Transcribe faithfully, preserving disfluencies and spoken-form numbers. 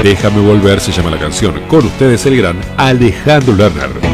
Déjame volver se llama la canción. Con ustedes el gran Alejandro Lerner.